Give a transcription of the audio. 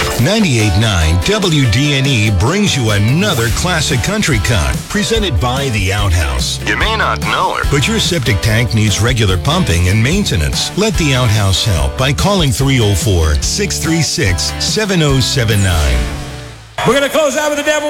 98.9 WDNE brings you another classic country cut, presented by The Outhouse. You may not know her, but your septic tank needs regular pumping and maintenance. Let The Outhouse help by calling 304-636-7079. We're going to close out with the devil.